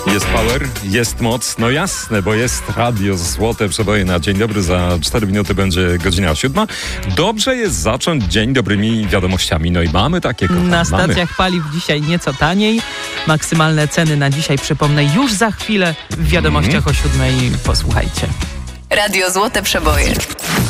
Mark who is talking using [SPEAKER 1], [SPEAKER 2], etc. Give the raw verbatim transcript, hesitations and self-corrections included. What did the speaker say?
[SPEAKER 1] Jest power, jest moc, no jasne, bo jest radio Złote Przeboje na dzień dobry. Za cztery minuty będzie godzina siódma. Dobrze jest zacząć dzień dobrymi wiadomościami. No i mamy takie, kochani.
[SPEAKER 2] Na stacjach
[SPEAKER 1] mamy.
[SPEAKER 2] paliw dzisiaj nieco taniej. Maksymalne ceny na dzisiaj, przypomnę, już za chwilę w wiadomościach mm. o siódmej. Posłuchajcie.
[SPEAKER 3] Radio Złote Przeboje.